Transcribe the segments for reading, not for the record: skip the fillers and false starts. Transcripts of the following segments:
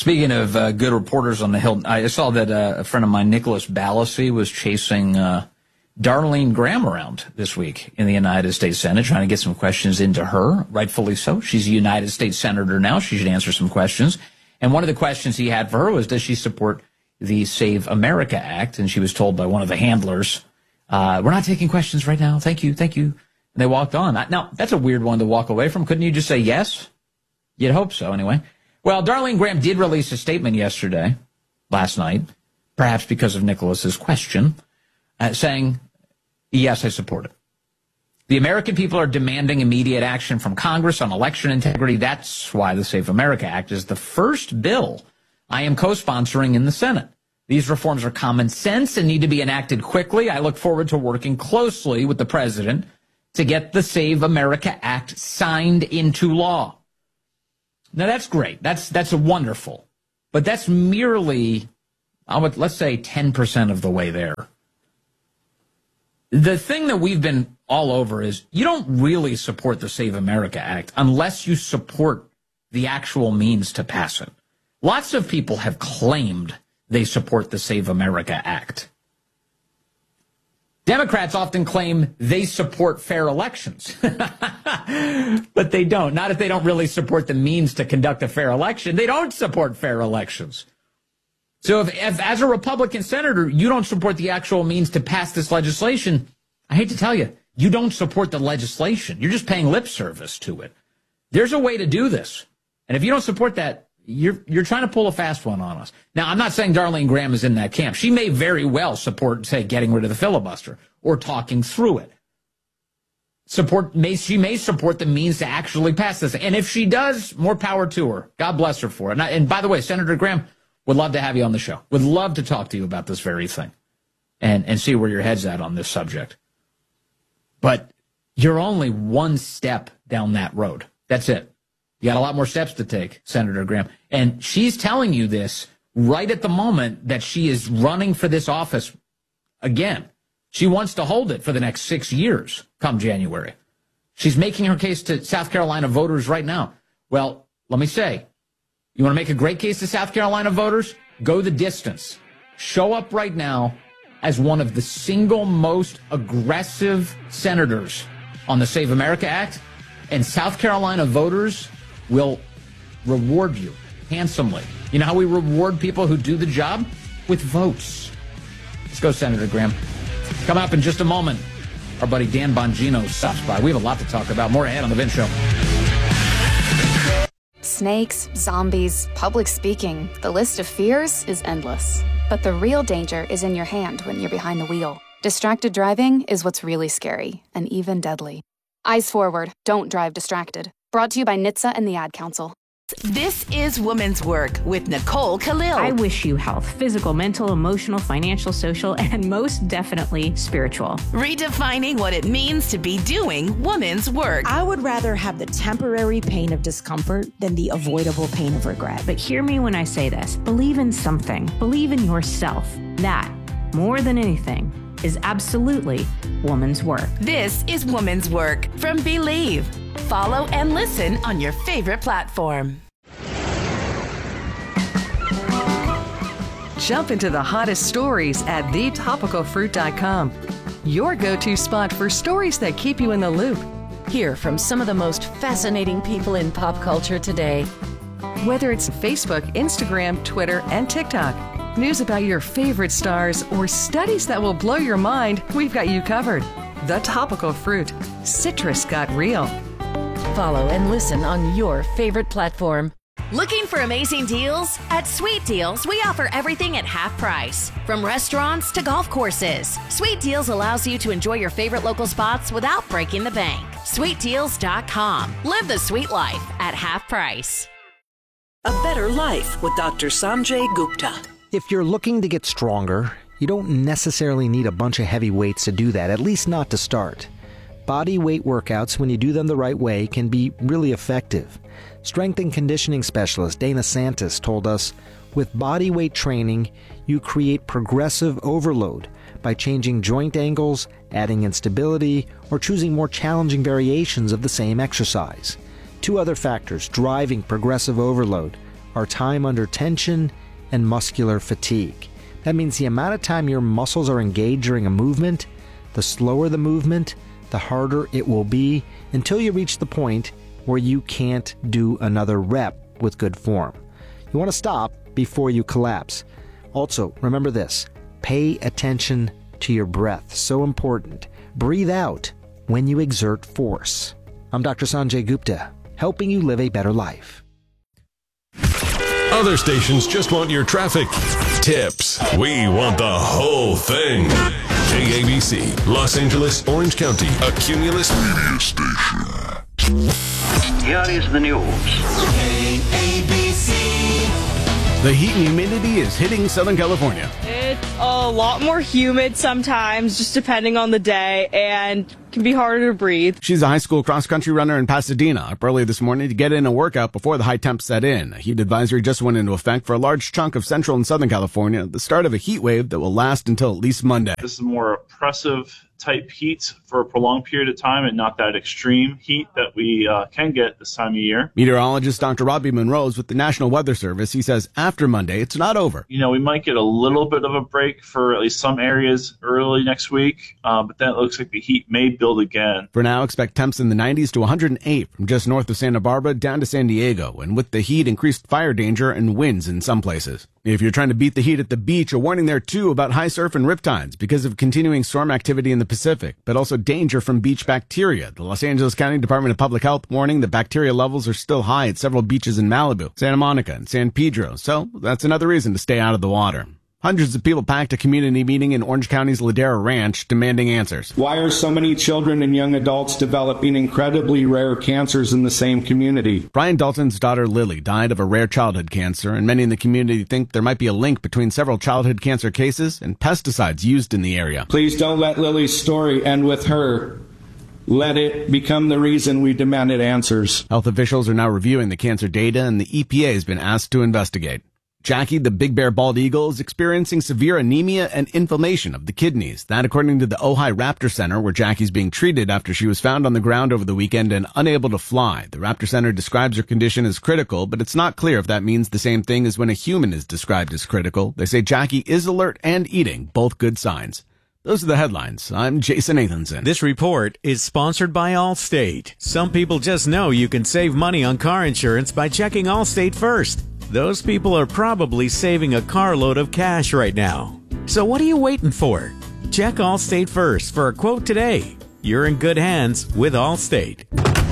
Speaking of good reporters on the Hill, I saw that a friend of mine, Nicholas Balassi, was chasing Darlene Graham around this week in the United States Senate, trying to get some questions into her, rightfully so. She's a United States Senator now. She should answer some questions. And one of the questions he had for her was, does she support the Save America Act? And she was told by one of the handlers, we're not taking questions right now. Thank you. And they walked on. Now, that's a weird one to walk away from. Couldn't you just say yes? You'd hope so, anyway. Well, Darlene Graham did release a statement last night, perhaps because of Nicholas's question, saying, yes, I support it. The American people are demanding immediate action from Congress on election integrity. That's why the Save America Act is the first bill I am co-sponsoring in the Senate. These reforms are common sense and need to be enacted quickly. I look forward to working closely with the president to get the Save America Act signed into law. Now, that's great. That's wonderful. But that's merely, let's say, 10% of the way there. The thing that we've been all over is you don't really support the Save America Act unless you support the actual means to pass it. Lots of people have claimed they support the Save America Act. Democrats often claim they support fair elections, but they don't. Not if they don't really support the means to conduct a fair election. They don't support fair elections. So if as a Republican senator, you don't support the actual means to pass this legislation, I hate to tell you, you don't support the legislation. You're just paying lip service to it. There's a way to do this. And if you don't support that, you're trying to pull a fast one on us. Now, I'm not saying Darlene Graham is in that camp. She may very well support, say, getting rid of the filibuster or talking through it. She may support the means to actually pass this. And if she does, more power to her. God bless her for it. And by the way, Senator Graham, would love to have you on the show. Would love to talk to you about this very thing and see where your head's at on this subject. But you're only one step down that road. That's it. You got a lot more steps to take, Senator Graham. And she's telling you this right at the moment that she is running for this office again. She wants to hold it for the next 6 years come January. She's making her case to South Carolina voters right now. Well, let me say, you want to make a great case to South Carolina voters? Go the distance. Show up right now as one of the single most aggressive senators on the Save America Act, and South Carolina voters will reward you handsomely. You know how we reward people who do the job? With votes. Let's go, Senator Graham. Coming up in just a moment, our buddy Dan Bongino stops by. We have a lot to talk about. More ahead on The Vince Show. Snakes, zombies, public speaking. The list of fears is endless. But the real danger is in your hand when you're behind the wheel. Distracted driving is what's really scary and even deadly. Eyes forward. Don't drive distracted. Brought to you by NHTSA and the Ad Council. This is Women's Work with Nicole Khalil. I wish you health, physical, mental, emotional, financial, social, and most definitely spiritual. Redefining what it means to be doing women's work. I would rather have the temporary pain of discomfort than the avoidable pain of regret. But hear me when I say this. Believe in something. Believe in yourself. That, more than anything, is absolutely woman's work. This is Women's Work from Believe. Follow and listen on your favorite platform. Jump into the hottest stories at thetopicalfruit.com. Your go-to spot for stories that keep you in the loop. Hear from some of the most fascinating people in pop culture today. Whether it's Facebook, Instagram, Twitter, and TikTok, news about your favorite stars, or studies that will blow your mind, we've got you covered. The Topical Fruit. Citrus got real. Follow and listen on your favorite platform. Looking for amazing deals? At Sweet Deals, we offer everything at half price. From restaurants to golf courses, Sweet Deals allows you to enjoy your favorite local spots without breaking the bank. SweetDeals.com. Live the sweet life at half price. A Better Life with Dr. Sanjay Gupta. If you're looking to get stronger, you don't necessarily need a bunch of heavy weights to do that, at least not to start. Body weight workouts, when you do them the right way, can be really effective. Strength and conditioning specialist Dana Santis told us, with body weight training, you create progressive overload by changing joint angles, adding instability, or choosing more challenging variations of the same exercise. Two other factors driving progressive overload are time under tension and muscular fatigue. That means the amount of time your muscles are engaged during a movement, the slower the movement, the harder it will be until you reach the point where you can't do another rep with good form. You want to stop before you collapse. Also, remember this, pay attention to your breath. So important. Breathe out when you exert force. I'm Dr. Sanjay Gupta, helping you live a better life. Other stations just want your traffic tips. We want the whole thing. KABC, Los Angeles, Orange County, a Cumulus media station. Here is the news. KABC. The heat and humidity is hitting Southern California. It's a lot more humid sometimes, just depending on the day, and can be harder to breathe. She's a high school cross-country runner in Pasadena, up early this morning to get in a workout before the high temps set in. A heat advisory just went into effect for a large chunk of Central and Southern California, the start of a heat wave that will last until at least Monday. This is more oppressive type heat for a prolonged period of time and not that extreme heat that we can get this time of year. Meteorologist Dr. Robbie Monroe is with the National Weather Service. He says after Monday, it's not over. You know, we might get a little bit of a break for at least some areas early next week, but then it looks like the heat may build again. For now, expect temps in the 90s to 108 from just north of Santa Barbara down to San Diego, and with the heat, increased fire danger and winds in some places. If you're trying to beat the heat at the beach, a warning there too about high surf and riptides because of continuing storm activity in the Pacific, but also danger from beach bacteria. The Los Angeles County Department of Public Health warning that bacteria levels are still high at several beaches in Malibu, Santa Monica, and San Pedro, so that's another reason to stay out of the water. Hundreds of people packed a community meeting in Orange County's Ladera Ranch demanding answers. Why are so many children and young adults developing incredibly rare cancers in the same community? Brian Dalton's daughter Lily died of a rare childhood cancer, and many in the community think there might be a link between several childhood cancer cases and pesticides used in the area. Please don't let Lily's story end with her. Let it become the reason we demanded answers. Health officials are now reviewing the cancer data, and the EPA has been asked to investigate. Jackie, the big bear bald eagle, is experiencing severe anemia and inflammation of the kidneys. That according to the Ojai Raptor Center, where Jackie's being treated after she was found on the ground over the weekend and unable to fly. The Raptor Center describes her condition as critical, but it's not clear if that means the same thing as when a human is described as critical. They say Jackie is alert and eating, both good signs. Those are the headlines. I'm Jason Nathanson. This report is sponsored by Allstate. Some people just know you can save money on car insurance by checking Allstate first. Those people are probably saving a carload of cash right now. So what are you waiting for? Check Allstate first for a quote today. You're in good hands with Allstate.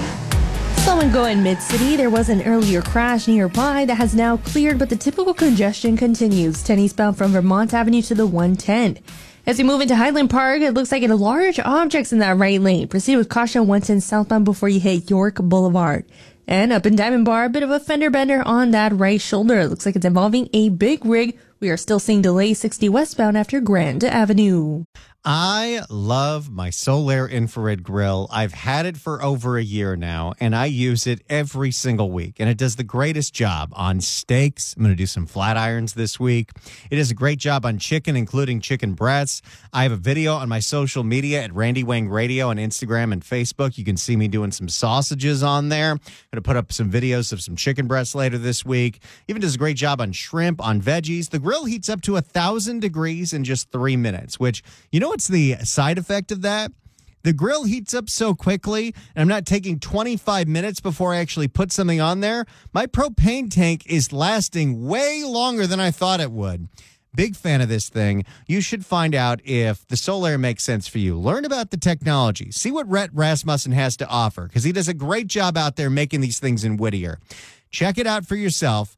Slow and go in Mid-City. There was an earlier crash nearby that has now cleared, but the typical congestion continues. 10 eastbound from Vermont Avenue to the 110. As we move into Highland Park, it looks like large objects in that right lane. Proceed with caution 110 southbound before you hit York Boulevard. And up in Diamond Bar, a bit of a fender bender on that right shoulder. It looks like it's involving a big rig. We are still seeing delays 60 westbound after Grand Avenue. I love my Solaire infrared grill. I've had it for over a year now, and I use it every single week. And it does the greatest job on steaks. I'm going to do some flat irons this week. It does a great job on chicken, including chicken breasts. I have a video on my social media at Randy Wang Radio on Instagram and Facebook. You can see me doing some sausages on there. I'm going to put up some videos of some chicken breasts later this week. Even does a great job on shrimp, on veggies. The grill heats up to 1,000 degrees in just 3 minutes, which, you know what's the side effect of that? The grill heats up so quickly, and I'm not taking 25 minutes before I actually put something on there. My propane tank is lasting way longer than I thought it would. Big fan of this thing. You should find out if the Solaire makes sense for you. Learn about the technology. See what Rhett Rasmussen has to offer, because he does a great job out there making these things in Whittier. Check it out for yourself.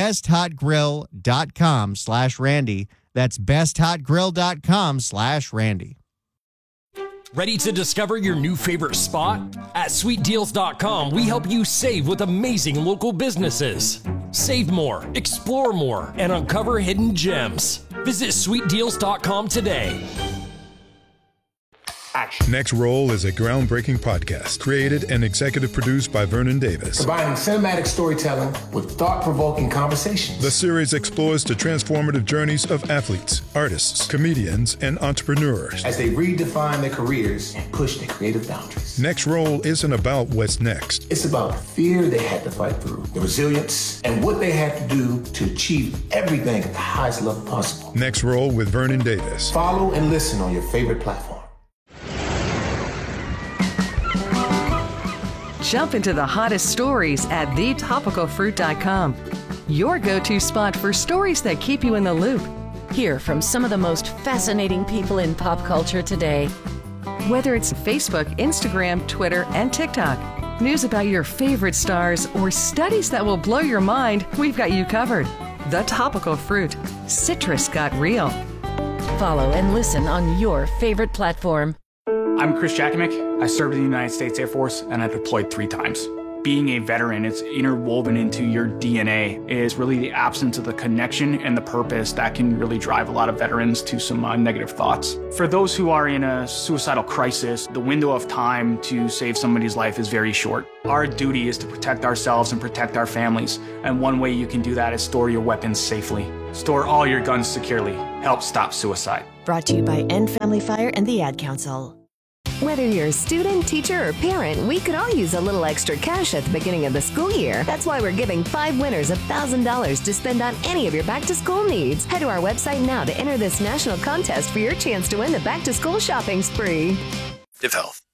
BestHotGrill.com/Randy. That's BestHotGrill.com/Randy. Ready to discover your new favorite spot? At SweetDeals.com, we help you save with amazing local businesses. Save more, explore more, and uncover hidden gems. Visit SweetDeals.com today. action. Next Roll is a groundbreaking podcast created and executive produced by Vernon Davis. Combining cinematic storytelling with thought-provoking conversations. The series explores the transformative journeys of athletes, artists, comedians, and entrepreneurs as they redefine their careers and push their creative boundaries. Next Roll isn't about what's next. It's about the fear they had to fight through, the resilience, and what they had to do to achieve everything at the highest level possible. Next Roll with Vernon Davis. Follow and listen on your favorite platform. Jump into the hottest stories at thetopicalfruit.com. Your go-to spot for stories that keep you in the loop. Hear from some of the most fascinating people in pop culture today. Whether it's Facebook, Instagram, Twitter, and TikTok, news about your favorite stars, or studies that will blow your mind, we've got you covered. The Topical Fruit. Citrus got real. Follow and listen on your favorite platform. I'm Chris Jakimick. I served in the United States Air Force and I deployed 3 times. Being a veteran, it's interwoven into your DNA. It is really the absence of the connection and the purpose that can really drive a lot of veterans to some negative thoughts. For those who are in a suicidal crisis, the window of time to save somebody's life is very short. Our duty is to protect ourselves and protect our families. And one way you can do that is store your weapons safely. Store all your guns securely. Help stop suicide. Brought to you by End Family Fire and the Ad Council. Whether you're a student, teacher, or parent, we could all use a little extra cash at the beginning of the school year. That's why we're giving 5 winners $1,000 to spend on any of your back-to-school needs. Head to our website now to enter this national contest for your chance to win the back-to-school shopping spree. DivHealth.